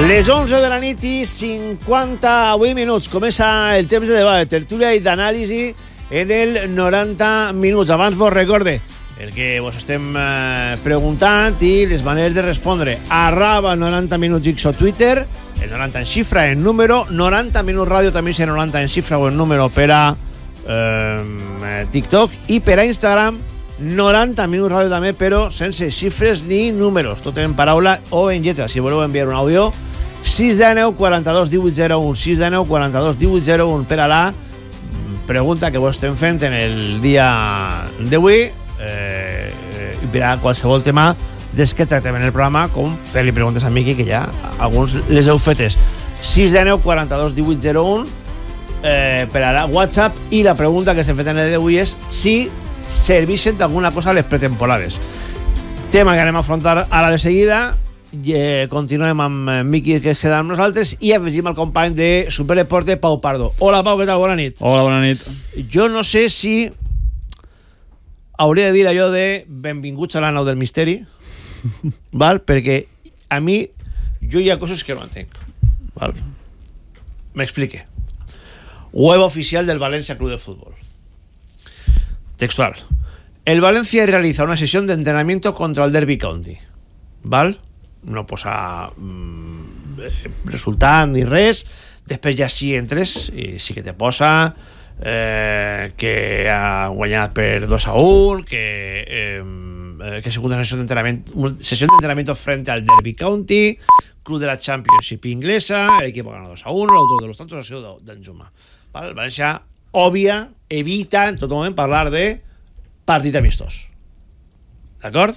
Les 11 de la nit i 58 minuts. Comença el temps de debat, de tertúlia i d'anàlisi en el 90 minuts. Abans vos recorde el que vos estem preguntant i les maneres de respondre. @ 90 minuts X o Twitter, el 90 en xifra, en número, 90 minuts ràdio també si 90 en xifra o en número per a TikTok i per a Instagram 90 minuts ràdio també, però sense xifres ni números, tot en paraula o en lletra. Si voleu enviar un àudio, 619 42 18 01, 619 42 18 01 per a la pregunta que vos estem fent en el dia d'avui, i per a qualsevol tema des que tractem en el programa, com fer-li preguntes a Miqui, que ja alguns les heu fetes. 619 42 18 01 per a la WhatsApp, i la pregunta que estem fent en el d'avui és si servixen d'alguna cosa les pretemporades. Tema que anem a afrontar ara de seguida. Continuem amb Miqui, que es queda amb nosaltres, i afegim el company de Superdeporte, Pau Pardo. Hola, Pau, què tal? Bona nit. Hola, bona nit. Jo no sé si hauria de dir allò de benvinguts a la nau del misteri, val? Perquè a mi jo hi ha coses que no entenc, val? M'explique. Web oficial del Valencia Club de Fútbol. Textual. El Valencia realiza una sesión de entrenamiento contra el Derby County, val? No posa resultat ni res. Després ja sí entres i sí que te posa que ha guanyat per 2-1, que ha sigut una sessió d'entrenamiento frente al Derby County, club de la Championship inglesa, el equipo gana 2-1, l'autor de los tantos ha sido Danjuma. El València evita en tot moment parlar de partit amistós. D'acord?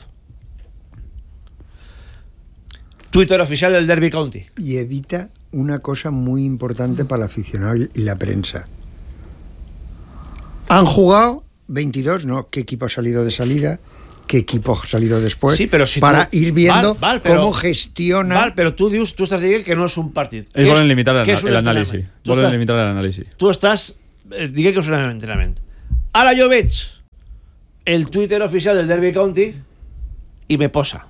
Twitter oficial del Derby County. Y evita una cosa muy importante para el aficionado y la prensa. Han jugado 22, ¿no? ¿Qué equipo ha salido de salida? ¿Qué equipo ha salido después? Sí, pero si para tú, ir viendo pero, cómo gestiona... Val, pero tú estás diciendo que no es un partido. Ells volen limitar l'anàlisi. Volen limitar l'anàlisi. Tu estàs dient que és un entrenament. Ara jo veig el Twitter oficial del Derby County y me posa: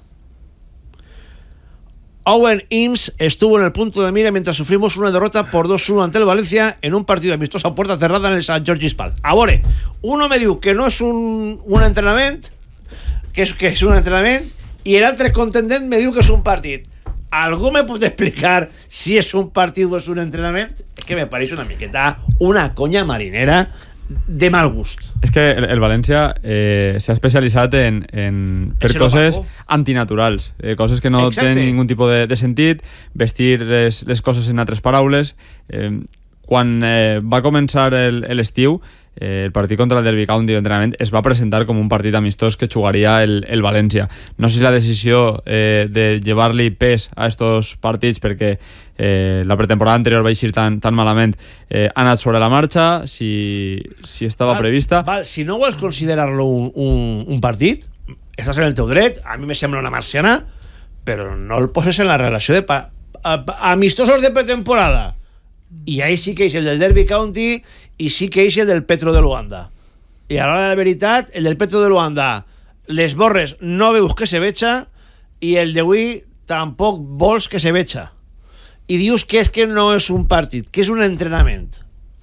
Owen Eames estuvo en el punto de mira mientras sufrimos una derrota por 2-1 ante el Valencia en un partido amistoso a puerta cerrada en el St. George's Park. Ahora, uno me diu que no és un entrenament, que és un entrenament, i l'altre contendent me diu que és un partit. ¿Algú me pot explicar si és un partit o és un entrenament? És que me pareix una miqueta una conya marinera de mal gust. És que el València s'ha especialitzat en fer coses antinaturals, coses que no tenen ningun tipus de sentit, vestir les coses en altres paraules. Quan va començar l'estiu, el partit contra el Derby County d'entrenament es va presentar com un partit amistós que jugaria el València. No sé si la decisió de llevar-li pes a estos partits perquè la pretemporada anterior va eixir tan malament ha anat sobre la marxa, si estava prevista. Si no vols considerar-lo un partit, estàs en el teu dret. A mi me sembla una marciana, però no el poses en la relació de amistosos de pretemporada. I ahí sí que és el del Derby County i sí que és el del Petro de Luanda. I a l'hora de la veritat, el del Petro de Luanda les borres no veus que se veja i el d'avui tampoc vols que se veja. I dius que és que no és un partit, que és un entrenament.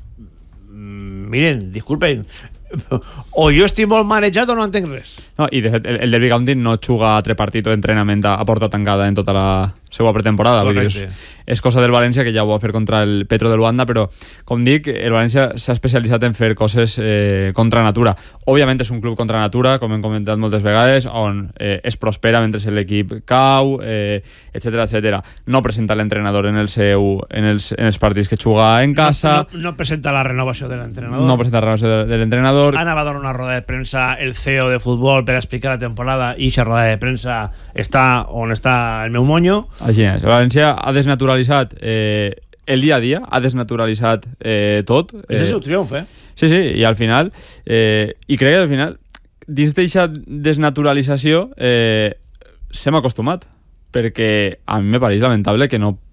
Miren, disculpen, o jo estic molt manejat o no entenc res. No, i de fet el Derby County no juga altre partit o entrenament a porta tancada en tota la seva pretemporada. Vull dir, és cosa del València, que ja ho va fer contra el Petro de Luanda, però com dic, el València s'ha especialitzat en fer coses contra natura. Òbviament és un club contra natura, com hem comentat moltes vegades, on es prospera mentre l'equip cau, etc. No presenta l'entrenador en els partits que juga en casa. No presenta la renovació de l'entrenador. No presenta la renovació de l'entrenador. Ana va dar una roda de premsa el CEO de futbol per explicar la temporada i aquesta roda de premsa està on està el meu monyo. Així és. El València ha desnaturalitzat el dia a dia, ha desnaturalitzat tot. És el seu triomf, Sí, i al final, i crec que al final, dins d'aquesta desnaturalització, s'hem acostumat, perquè a mi me pareix lamentable que no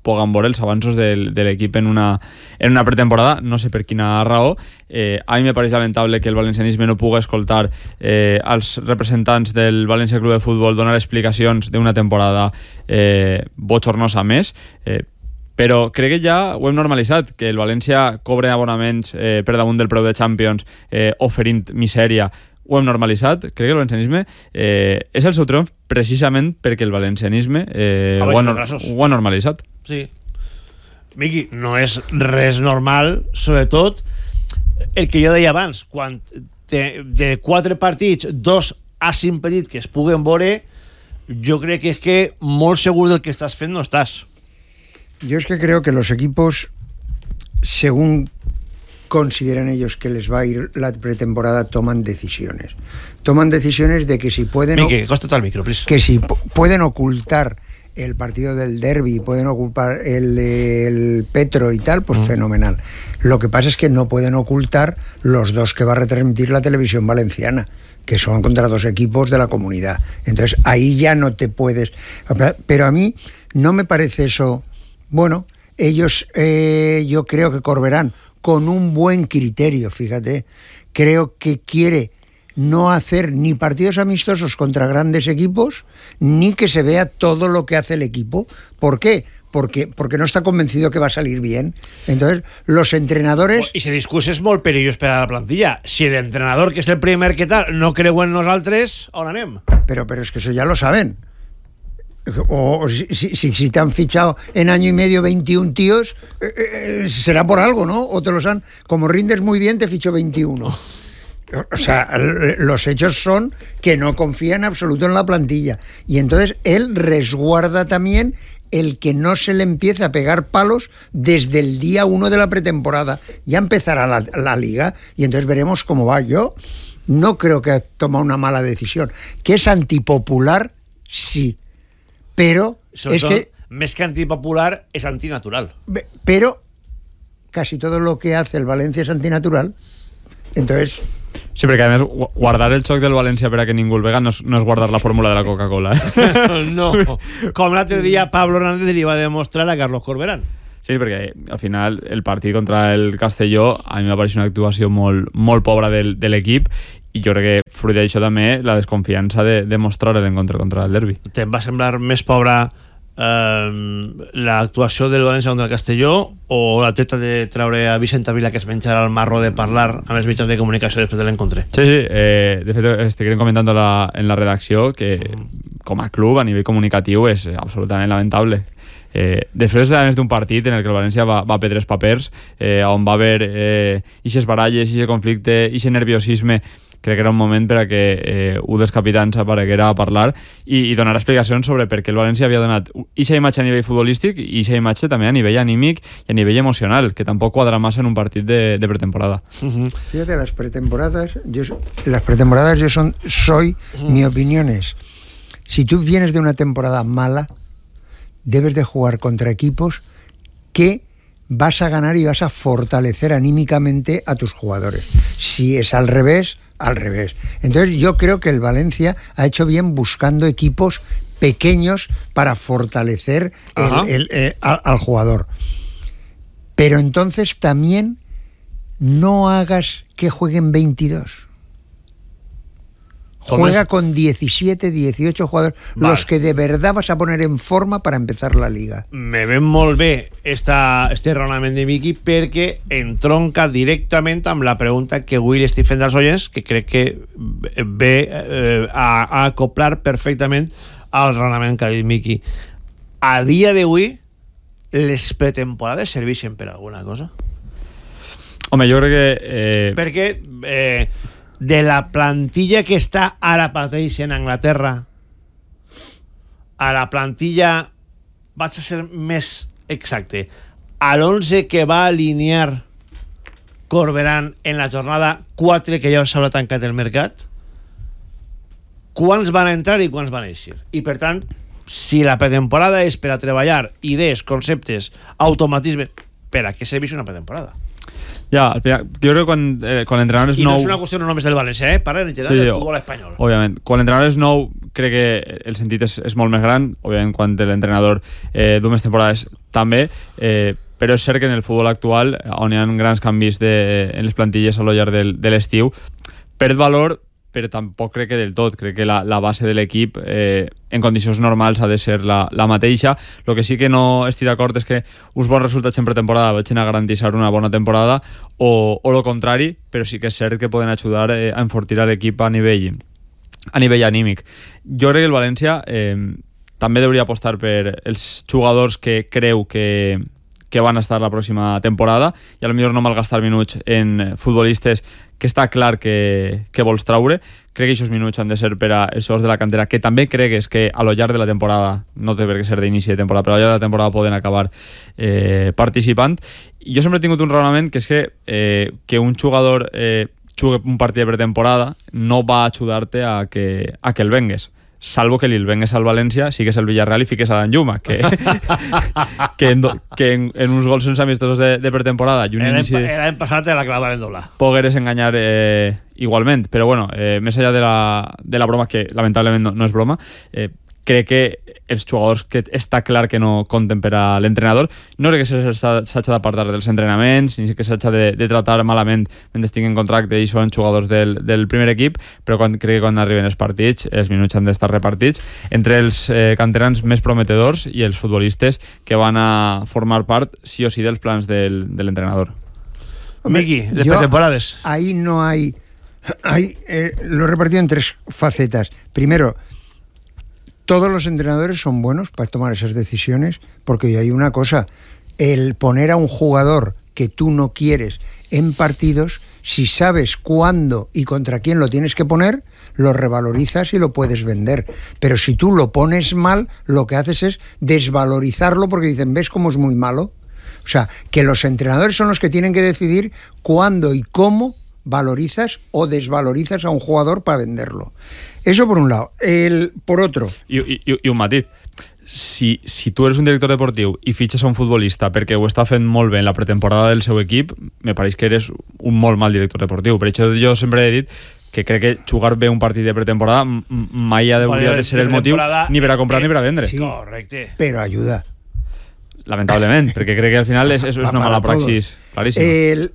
puguem veure els avanços de l'equip en una pretemporada, no sé per quina raó. A mi me pareix lamentable que el valencianisme no pugui escoltar als representants del València Club de Futbol donar explicacions d'una temporada bochornosa més, però crec que ja ho hem normalitzat, que el València cobre abonaments per damunt del preu de Champions oferint misèria. Ho hem normalitzat. Crec que el valencianisme és el seu triomf precisament perquè el valencianisme ho ha normalitzat. Sí. Miqui, no és res normal, sobretot el que jo deia abans, quan de 4 partits 2 has impedit que es puguen veure, jo crec que és que molt segur del que estàs fent no estàs. Yo es que creo que los equipos, según consideran ellos que les va a ir la pretemporada, toman decisiones. Toman decisiones de que si pueden... Miqui, cóstate al micro, please. Que si pueden ocultar el partido del derbi, pueden ocultar el Petro y tal, pues fenomenal. Lo que pasa es que no pueden ocultar los 2 que va a retransmitir la televisión valenciana, que son contra 2 equipos de la comunidad. Entonces ahí ya no te puedes... Pero a mí no me parece eso... Bueno, ellos yo creo que Corberán, con un buen criterio, fíjate, creo que quiere no hacer ni partidos amistosos contra grandes equipos, ni que se vea todo lo que hace el equipo. ¿Por qué? Porque no está convencido que va a salir bien. Entonces, los entrenadores... I ese discurs és molt perillós per a la plantilla. Si el entrenador, que és el primer que tal, no creu en nosaltres, on anem? Pero es que eso ya lo saben. O si te han fichado en año y medio 21 tíos, será por algo, ¿no? O te los han... Como rindes muy bien, te fichó 21. O sea, los hechos son que no confía en absoluto en la plantilla. Y entonces él resguarda también el que no se le empiece a pegar palos desde el día 1 de la pretemporada. Ya empezará la liga y entonces veremos cómo va. Yo no creo que toma una mala decisión. Que es antipopular, sí. Pero es que més que antipopular és antinatural. Pero casi todo lo que hace el Valencia es antinatural. Entonces... Sí, perquè a més guardar el xoc del València per a que ningú el vega no és guardar la fórmula de la Coca-Cola. No, com l'altre dia Pablo Hernández li va demostrar a Carlos Corberán. Sí, perquè al final el partit contra el Castelló a mi m'ha pareixit una actuació molt pobra de l'equip, i jo crec que fruit d'això també la desconfiança de mostrar l'encontre contra el derbi. Te'n va semblar més pobra l'actuació del València contra el Castelló o la treta de treure a Vicent Avila que es menjarà el marro de parlar amb els mitjans de comunicació després de l'encontre? Sí, de fet estic comentant en la redacció que com a club a nivell comunicatiu és absolutament lamentable. Després a més d'un partit en el que el València va perdre els papers, on va haver ixes baralles, ixe conflicte, ixe nerviosisme, crec que era un moment per a que un dels capitans apareguera a parlar i donar explicacions sobre per què el València havia donat ixa imatge a nivell futbolístic i ixa imatge també a nivell anímic i a nivell emocional, que tampoc quadra massa en un partit de pretemporada. Fíjate, las pretemporadas yo soy mi opinión es, si tú vienes de una temporada mala, debes de jugar contra equipos que vas a ganar y vas a fortalecer anímicamente a tus jugadores. Si es al revés, al revés. Entonces yo creo que el Valencia ha hecho bien buscando equipos pequeños para fortalecer al jugador. Pero entonces también no hagas que jueguen 22. Juega con 17, 18 jugadores, vale, los que de verdad vas a poner en forma para empezar la liga. Me ven molt bé este raonament de Miqui perquè entronca directament amb la pregunta que avui li estic fent als oients, que crec que ve a acoplar perfectament al raonament que ha dit Miqui. A dia d'avui, les pretemporades serveixen per alguna cosa? Home, jo crec que... Perquè... de la plantilla que està ara pateix en Anglaterra a la plantilla, vaig a ser més exacte, a l'11 que va alinear Corberán en la jornada 4 que ja s'haurà tancat el mercat, quants van entrar i quants van eixir? I per tant, si la pretemporada és per a treballar idees, conceptes, automatismes, per a què serveix una pretemporada? Ja, al final, jo crec que quan l'entrenador és nou... I no és una qüestió no només del València, parlen en general del futbol espanyol. Òbviament, quan l'entrenador és nou, crec que el sentit és molt més gran, òbviament quan l'entrenador du més temporades també, però és cert que en el futbol actual, on hi ha grans canvis en les plantilles a lo llarg de l'estiu, perd valor, però tampoc crec que del tot. Crec que la base de l'equip en condicions normals ha de ser la mateixa. El que sí que no estic d'acord és que uns bons resultats en pretemporada vagin a garantir una bona temporada o el contrari, però sí que és cert que poden ajudar a enfortir l'equip a nivell anímic. Jo crec que el València també hauria apostar per els jugadors que creu que van a estar la pròxima temporada i potser no malgastar minuts en futbolistes que està clar que vols traure. Crec que aquests minuts han de ser per a els jugadors de la cantera, que també cregues que a lo llarg de la temporada, no té per què ser d'inici de temporada, però a lo llarg de la temporada poden acabar participant. I jo sempre he tingut un raonament que és que un jugador jugui un partit de pretemporada no va ajudar-te a que el vengues, salvo que li el vengues al València, sigues el Villarreal i fiques a Dan Lluma, que en uns gols sense amistosos de pretemporada i un inici... L'any passat la clavaren doble. Pogueres enganyar igualment, però bueno, més enllà de la broma, que lamentablement no és broma, crec que els jugadors que està clar que no compten per a l'entrenador, no crec que s'hagi d'apartar dels entrenaments, ni que s'hagi de tratar malament mentre tinguin contracte i són jugadors del primer equip, però crec que quan arriben els partits, els minuts han d'estar repartits entre els canterans més prometedors i els futbolistes que van a formar part sí o sí dels plans de l'entrenador. Miki, les pretemporades. Ahí no hay... lo he repartido en tres facetas. Primero, todos los entrenadores son buenos para tomar esas decisiones, porque hay una cosa, el poner a un jugador que tú no quieres en partidos, si sabes cuándo y contra quién lo tienes que poner, lo revalorizas y lo puedes vender. Pero si tú lo pones mal, lo que haces es desvalorizarlo porque dicen, ¿ves cómo es muy malo? O sea, que los entrenadores son los que tienen que decidir cuándo y cómo valorizas o desvalorizas a un jugador para venderlo. Eso por un lado. Por otro... I un matiz. Si tu eres un director deportiu i fitxes a un futbolista perquè ho està fent molt bé en la pretemporada del seu equip, me pareix que eres un molt mal director deportiu. Per això jo sempre he dit que crec que jugar bé un partit de pretemporada mai ha de ser el motiu ni per a comprar ni per a vendre. Sí, correcte. Però ayuda. Lamentablement, perquè crec que al final és una mala praxis clarísima.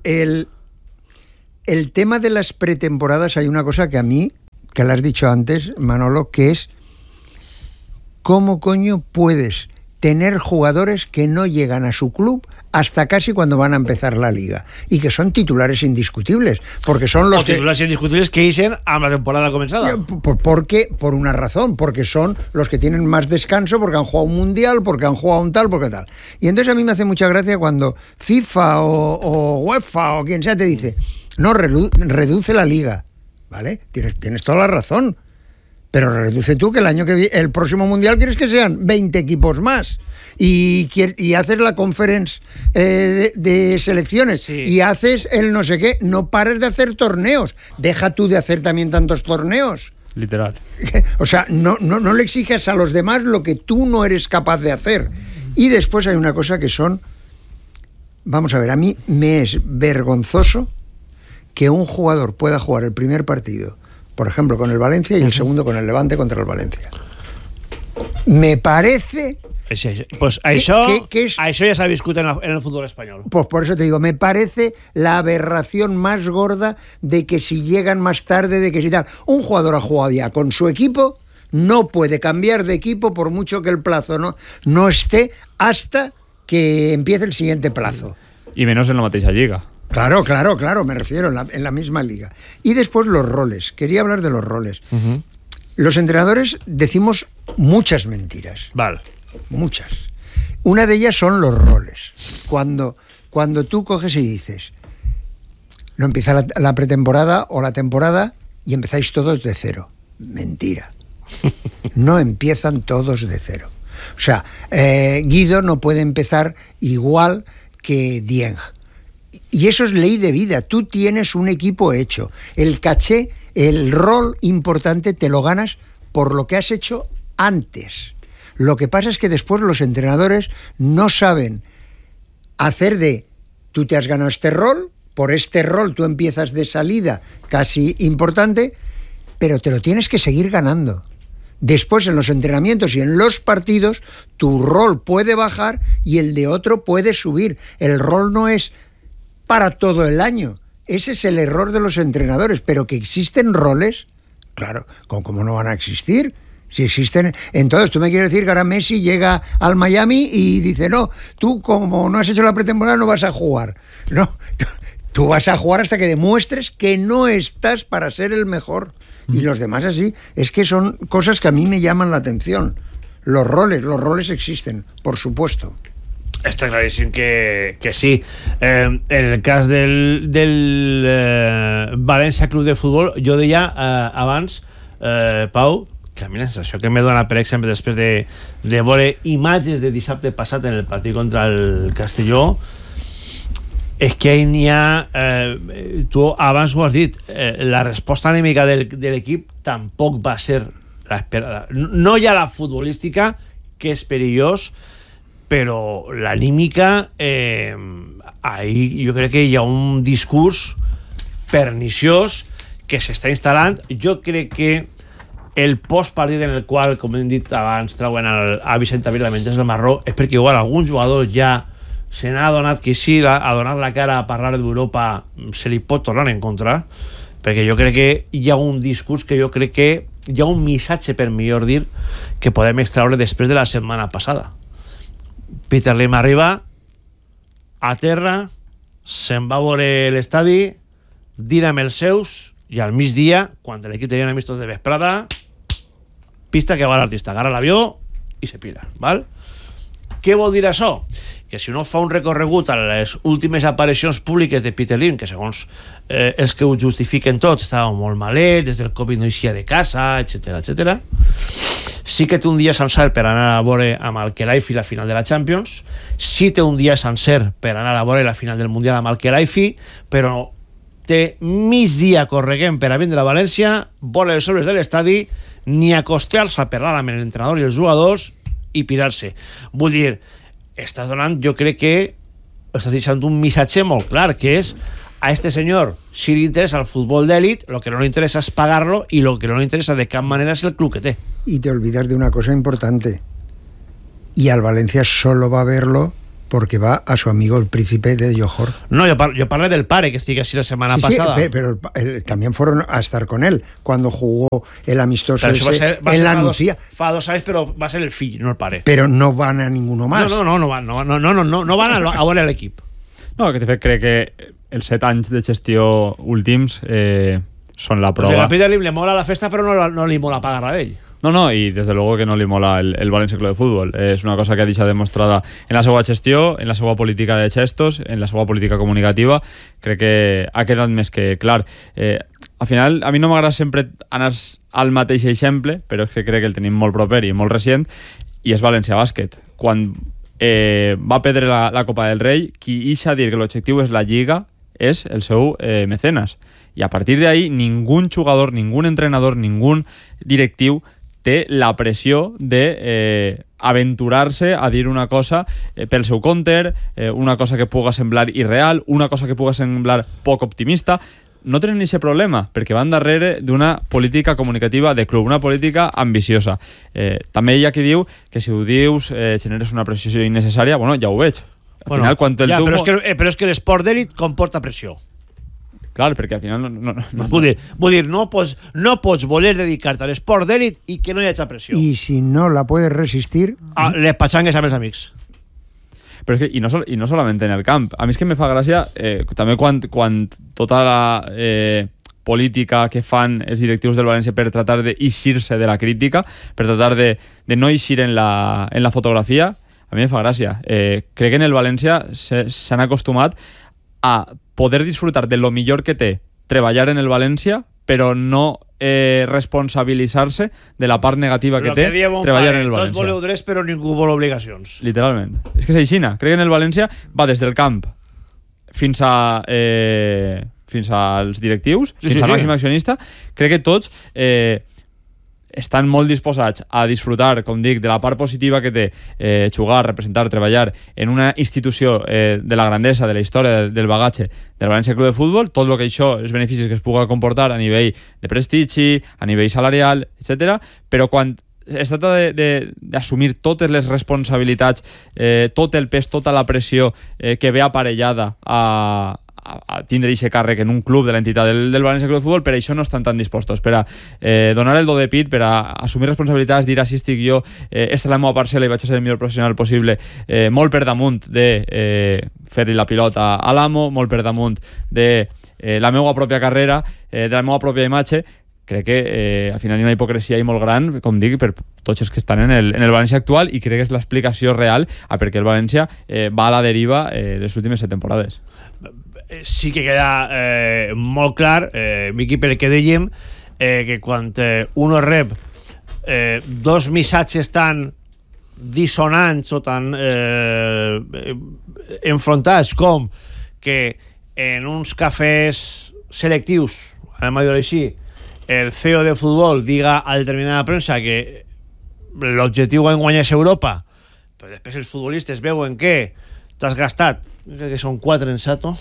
El tema de las pretemporadas, hay una cosa que a mí, que lo has dicho antes, Manolo, que es ¿cómo coño puedes tener jugadores que no llegan a su club hasta casi cuando van a empezar la liga y que son titulares indiscutibles? Porque son los titulares indiscutibles que dicen a la temporada comenzada. Porque, por una razón, porque son los que tienen más descanso, porque han jugado un mundial, porque han jugado un tal, porque tal. Y entonces a mí me hace mucha gracia cuando FIFA o UEFA o quien sea te dice, no, reduce la liga, ¿vale? Tienes toda la razón. Pero reduce tú que el próximo mundial quieres que sean 20 equipos más y haces la conference de selecciones, sí, y haces el no sé qué. No pares de hacer torneos. Deja tú de hacer también tantos torneos. Literal. O sea, no le exiges a los demás lo que tú no eres capaz de hacer. Y después hay una cosa que son... Vamos a ver, a mí me es vergonzoso que un jugador pueda jugar el primer partido, por ejemplo, con el Valencia, y el segundo con el Levante contra el Valencia. Me parece... Pues això ja s'ha viscut en el fútbol español. Pues por eso te digo, me parece la aberración más gorda de que si llegan más tarde, de que si tal. Un jugador ha jugado ya con su equipo, no puede cambiar de equipo por mucho que el plazo no esté hasta que empiece el siguiente plazo. Y menos en la mateixa lliga. Claro, me refiero en la misma liga. Y después los roles. Quería hablar de los roles. Uh-huh. Los entrenadores decimos muchas mentiras. Vale. Muchas. Una de ellas son los roles. Cuando tú coges y dices, no empieza la pretemporada o la temporada y empezáis todos de cero. Mentira. No empiezan todos de cero. O sea, Guido no puede empezar igual que Dieng. Y eso es ley de vida. Tú tienes un equipo hecho. El caché, el rol importante te lo ganas por lo que has hecho antes. Lo que pasa es que después los entrenadores no saben hacer de tú te has ganado este rol por este rol tú empiezas de salida casi importante, pero te lo tienes que seguir ganando. Después, en los entrenamientos y en los partidos, tu rol puede bajar y el de otro puede subir. El rol no es para todo el año. Ese es el error de los entrenadores. Pero que existen roles, claro, ¿cómo no van a existir? Si existen. Entonces, tú me quieres decir que ahora Messi llega al Miami y dice, no, tú como no has hecho la pretemporada no vas a jugar. No, tú vas a jugar hasta que demuestres que no estás para ser el mejor. Y los demás así. Es que son cosas que a mí me llaman la atención. Los roles existen, por supuesto. Està claríssim que sí. En el cas del València Club de Futbol, jo deia abans, Pau, que a mi la sensació que me dona, per exemple, després de veure imatges de dissabte passat en el partit contra el Castelló, és que n'hi ha, tu abans ho has dit, la resposta anèmica de l'equip tampoc va ser l'esperada. No hi ha la futbolística, que és perillós, però l'anímica, ahí jo crec que hi ha un discurs perniciós que s'està instal·lant. Jo crec que el postpartit en el qual, com hem dit abans, treuen a Vicent Avila de menjar el marró, és perquè igual algun jugador ja se n'ha adonat que sí, ha donat la cara a parlar d'Europa, se li pot tornar en contra, perquè jo crec que hi ha un discurs que jo crec que hi ha un missatge, per millor dir, que podem extraure després de la setmana passada. Peter Lim arriba a terra, se'n va a veure l'estadi, dina amb els seus, i al migdia, quan l'equip tenia una amistos de vesprada, pista que va l'artista, agarra l'avió i se pira, val? Què vol dir això? Que si uno fa un recorregut a les últimes aparicions públiques de Peter Lim, que segons els que ho justifiquen tot, estava molt malet, des del Covid no eixia de casa, etc. Sí que té un dia sencer per anar a veure amb el Kelaifi la final de la Champions, sí té un dia sencer per anar a veure la final del Mundial amb el Kelaifi, però té migdia correguent per a vindre a València, vola les obres de l'estadi, ni acostar-se a parlar amb l'entrenador i els jugadors i pirar-se. Vull dir, estàs donant, jo crec que estàs deixant un missatge molt clar, que és a este senyor, si li interessa el futbol d'èlit, lo que no li interessa és pagar-lo i lo que no li interessa de cap manera és el club que té. Y te olvidas de una cosa importante. Y al Valencia solo va a verlo porque va a su amigo el príncipe de Johor. No, yo parlé del pare que estuvo así la semana pasada. Sí, pero también fueron a estar con él cuando jugó el amistoso ese en la Nucía. Fa 2 años, pero va a ser el fill, no el pare. Pero no van a ninguno más. No van a veure l'equip. No, que de fet crec que els 7 anys de gestió últims són la prova. O sigui, a Peter Lim le mola la festa, però no li mola pagar-la d'ell. No, y desde luego que no li mola el València Club de Futbol. És una cosa que ha deixat demostrada en la seva gestió, en la seva política de gestos, en la seva política comunicativa. Crec que ha quedat més que clar. Al final, a mi no m'agrada sempre anar al mateix exemple, però és que crec que el tenim molt proper i molt recient, i és València Bàsquet. Quan va perdre la Copa del Rei, qui ixa dir que l'objectiu és la Lliga és el seu mecenas. I a partir d'ahí, ningú jugador, ningú entrenador, ningú directiu té la pressió de aventurar-se a dir una cosa pel seu compte, una cosa que puga semblar irreal, una cosa que puga semblar poc optimista. No tenen aquest problema, perquè van darrere d'una política comunicativa de club, una política ambiciosa. També hi ha qui diu que si ho dius generes una pressió innecessària. Bueno, ja ho veig. Al final, quan el però és que l'esport d'èlit comporta pressió. Clar, perquè al final Vull dir, no pots voler dedicar-te a l'esport d'èlit i que no hi hagi pressió. I si no la puedes resistir... Les patxangues amb els amics. Però és que, i no solament en el camp. A mi és que me fa gràcia, també quan tota la política que fan els directius del València per tratar d'eixir-se de la crítica, per tratar de no eixir en la fotografia, a mi me fa gràcia. Crec que en el València s'han acostumat a poder disfrutar de lo millor que té treballar en el València, però no responsabilitzar-se de la part negativa que té treballar en el València. Tots voleu drets, però ningú vol obligacions. Literalment. És que és aixina. Crec que en el València va des del camp fins als directius, fins al màxim accionista. Crec que tots estan molt disposats a disfrutar, com dic, de la part positiva que té jugar, representar, treballar en una institució de la grandesa, de la història, del bagatge del València Club de Futbol, tot el que això, els beneficis que es pugui comportar a nivell de prestigi, a nivell salarial, etc. Però quan es tracta d'assumir totes les responsabilitats, tot el pes, tota la pressió que ve aparellada a tindre aquest càrrec en un club de l'entitat del València Club de Futbol, per això no estan tan dispostos, per a donar el do de pit, per a assumir responsabilitats, dir així estic jo, esta és la meva parcel·la i vaig a ser el millor professional possible, molt per damunt de fer-li la pilota a l'amo, molt per damunt de la meva pròpia carrera, de la meva pròpia imatge. Crec que al final hi ha una hipocresia molt gran, com dic, per tots els que estan en el València actual, i crec que és l'explicació real a per què el València va a la deriva les últimes 7 temporades. Sí que queda molt clar, Miqui, pel que dèiem, que quan uno rep dos missatges tan dissonants o tan enfrontats com que en uns cafès selectius, anem a dir-ho així, el CEO de futbol diga a determinada premsa que l'objectiu enguany és Europa, però després els futbolistes veuen que t'has gastat, crec que són 4 en Sato,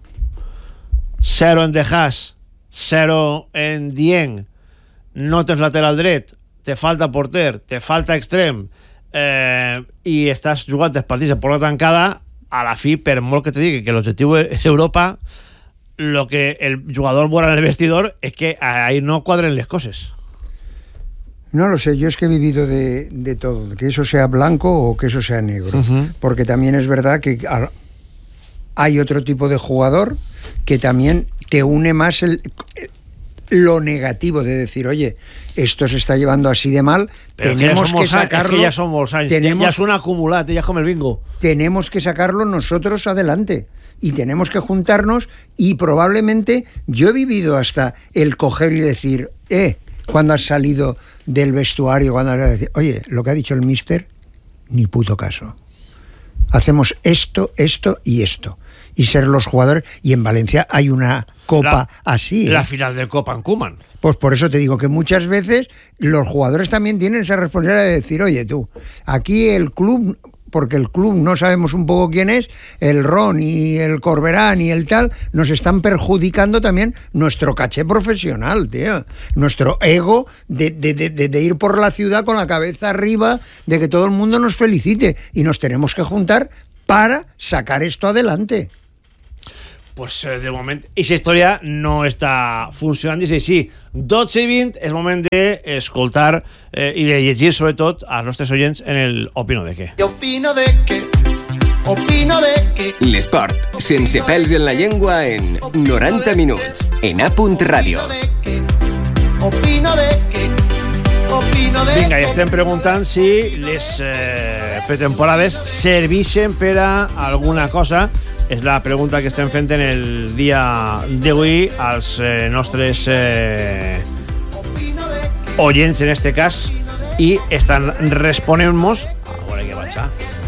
0 en De Haas, 0 en Dieng, no tens lateral dret, te falta porter, te falta extrem, i estàs jugant els partits de porta tancada, a la fi, per molt que te digui que l'objectiu és Europa, lo que el jugador muera en el vestidor es que ahí no cuadren las cosas. No lo sé, yo es que he vivido de todo, que eso sea blanco o que eso sea negro, porque también es verdad que hay otro tipo de jugador que también te une más lo negativo de decir, oye, esto se está llevando así de mal, pero tenemos que sacarlo. Es que ya somos años, ya es un acumulado, ya es como el bingo. Tenemos que sacarlo nosotros adelante. Y tenemos que juntarnos, y probablemente yo he vivido hasta el coger y decir, cuando has salido del vestuario, cuando has decir, oye, lo que ha dicho el míster, ni puto caso. Hacemos esto, esto y esto. Y ser los jugadores, y en Valencia hay una copa así. La final de Copa en Koeman. Pues por eso te digo que muchas veces los jugadores también tienen esa responsabilidad de decir, oye tú, aquí el club, porque el club no sabemos un poco quién es, el Ron y el Corberán y el tal, nos están perjudicando también nuestro caché profesional, tío. Nuestro ego de ir por la ciudad con la cabeza arriba, de que todo el mundo nos felicite, y nos tenemos que juntar para sacar esto adelante. Pues de moment aquesta història no està funcionant, i sí, 12 i 20 és moment d'escoltar i de llegir sobretot als nostres oients en el Opino de què. Opino de què. L'esport, sense pèls en la llengua, en 90 minuts, en A.Radio. Opino de què. Vinga, i estem preguntant si les pretemporades serveixen per a alguna cosa. És la pregunta que estem fent en el dia d'avui als nostres oients, en este cas, i estan responent-nos, a veure què vaig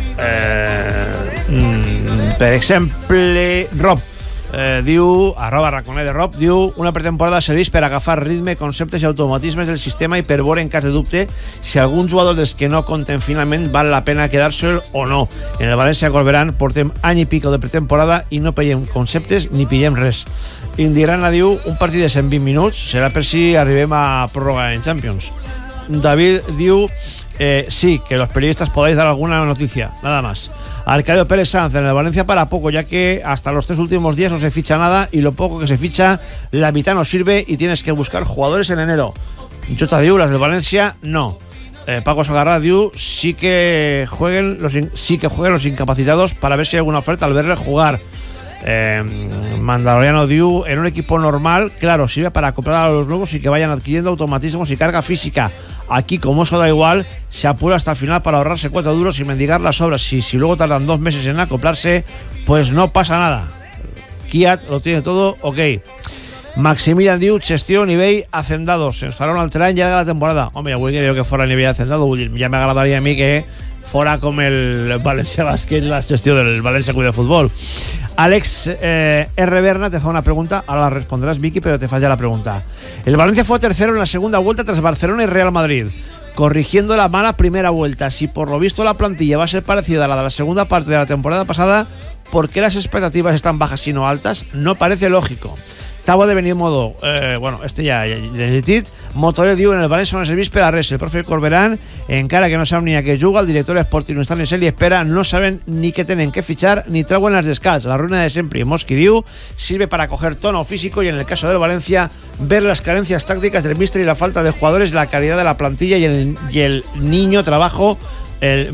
per exemple, Rob diu, @raconet de Rob, diu, una pretemporada serveix per agafar ritme, conceptes i automatismes del sistema i per veure en cas de dubte si algun jugador dels que no compten finalment val la pena quedar-se'l o no. En el València Corberán portem any i pico de pretemporada i no pillem conceptes ni pillem res. Indirana diu, un partit de 120 minuts serà per si arribem a pròrroga en Champions. David diu, sí, que los periodistas podáis dar alguna noticia, nada más. Arcadio Pérez Sanz, en el Valencia para poco, ya que hasta los 3 últimos días no se ficha nada y lo poco que se ficha, la mitad no sirve y tienes que buscar jugadores en enero. Jota diu, las del Valencia, no. Paco Sogarra diu, sí que jueguen los incapacitados para ver si hay alguna oferta al verle jugar. Mandaloriano diu, en un equipo normal, claro, sirve para comprar a los nuevos y que vayan adquiriendo automatismos y carga física. Aquí, como eso da igual, se apura hasta el final para ahorrarse 4 duros y mendigar las obras. Si luego tardan 2 meses en acoplarse, pues no pasa nada. Kiat lo tiene todo, ok. Maximilian diu, gestió nivell hacendado. Se ens farà un altre any, llarga la temporada. Home, avui creo que fuera nivell hacendado. Ja m'agradaria a mi que fora com el València Bàsquet, la gestió del València Club de Futbol. Alex R. Berna te fa una pregunta, ahora la responderás, Vicky, pero te falla la pregunta. El Valencia fue tercero en la segunda vuelta tras Barcelona y Real Madrid, corrigiendo la mala primera vuelta. Si por lo visto la plantilla va a ser parecida a la de la segunda parte de la temporada pasada, ¿por qué las expectativas están bajas y no altas? No parece lógico. Tavo de venir modo, bueno, este ja l'he llegit. Motoré diu, en el València no ha servit per a res. El profe Corberán, encara que no sap ni a què juga, el director esportiu no està ni se li espera, no saben ni què tenen que fichar, ni trauen las descalç. La ruina de siempre. Y Mosqui diu, sirve para coger tono físico y en el caso del Valencia, ver las carencias tácticas del míster y la falta de jugadores, la calidad de la plantilla y el niño trabajo, el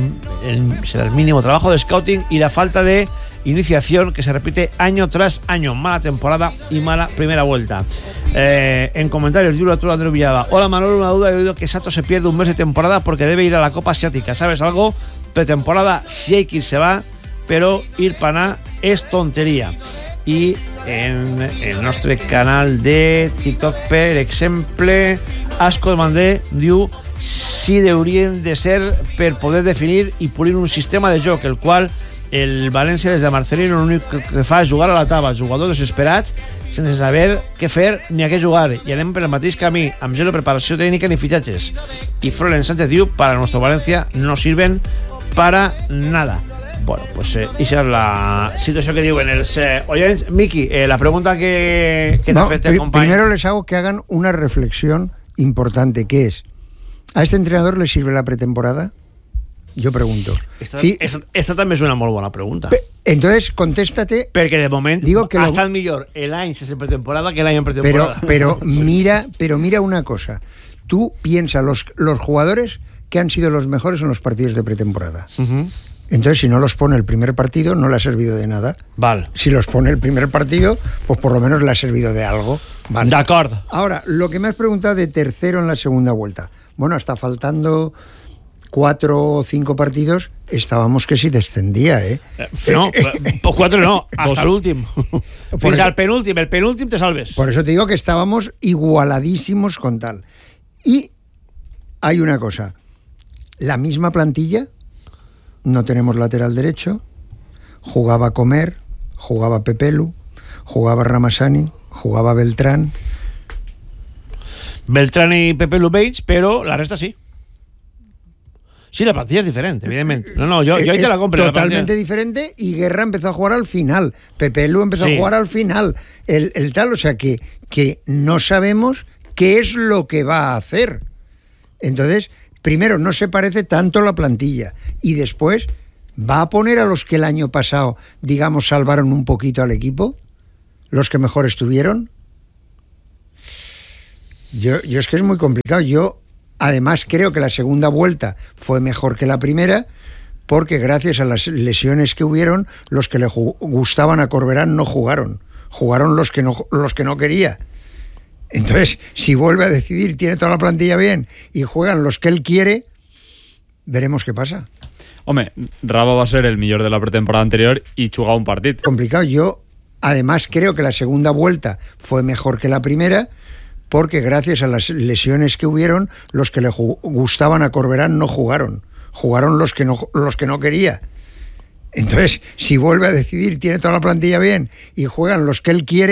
mínimo trabajo de scouting y la falta de iniciación que se repite año tras año. Mala temporada y mala primera vuelta. En comentarios, digo Arturo Andreu Villaba: hola Manolo, una duda, he oído que Sato se pierde un mes de temporada porque debe ir a la Copa Asiática. ¿Sabes algo? Pretemporada sí hay que ir, se va, pero ir para nada es tontería. Y en el nostre canal de TikTok, per exemple, Asco Mandé diu, sí deurien de ser per poder definir i polir un sistema de joc, el qual el València des de Marcelino l'únic que fa és jugar a la taula, jugadors desesperats sense saber què fer ni a què jugar, i anem per el mateix camí, amb zero preparació tècnica ni fitxatges. I Frolen Sánchez diu, para nuestro Valencia no sirven para nada. Bueno, pues esa es la situación que digo en el oyentes. Miki, la pregunta que te hace el compañero. Primero les hago que hagan una reflexión importante, que es, ¿a este entrenador le sirve la pretemporada? Yo pregunto. Esta també és una molt bona pregunta. Entonces, contéstate. Perquè de moment digo que ha estat millor l'any sense pretemporada que l'any en pretemporada. Pero mira una cosa. Tú piensas los jugadores que han sido los mejores en los partidos de pretemporada. Uh-huh. Entonces, si no los pone el primer partido, no le ha servido de nada. Vale. Si los pone el primer partido, pues por lo menos le ha servido de algo. Vale. De acuerdo. Ahora, lo que me has preguntado de tercero en la segunda vuelta. Bueno, hasta faltando 4 o 5 partidos, estábamos que si descendía, ¿eh? No, pues 4 no, hasta el último. Fins al penúltim, el penúltim te salves. Por eso te digo que estábamos igualadísimos con tal. Y hay una cosa, la misma plantilla, no tenemos lateral derecho, jugaba Comer, jugaba Pepelu, jugaba Ramasani, jugaba Beltrán. Beltrán y Pepelu Bates, pero la resta sí. Sí, la plantilla es diferente, evidentemente. No, yo ahí te la compro. Totalmente diferente, y Guerra empezó a jugar al final. Pepelu empezó a jugar al final. El tal, o sea que no sabemos qué es lo que va a hacer. Entonces, primero, no se parece tanto la plantilla. Y después, ¿va a poner a los que el año pasado, digamos, salvaron un poquito al equipo? ¿Los que mejor estuvieron? Yo es que es muy complicado. Yo, además, creo que la segunda vuelta fue mejor que la primera, porque gracias a las lesiones que hubieron, los que le gustaban a Corberán no jugaron. Jugaron los que no quería. Entonces, si vuelve a decidir, tiene toda la plantilla bien y juegan los que él quiere, veremos qué pasa. Home, Raba va a ser el millor de la pretemporada anterior y jugaba un partido. Complicado. Yo, además, creo que la segunda vuelta fue mejor que la primera, porque gracias a las lesiones que hubieron, los que le gustaban a Corberán no jugaron. Jugaron los que no quería. Entonces, si vuelve a decidir, tiene toda la plantilla bien y juegan los que él quiere,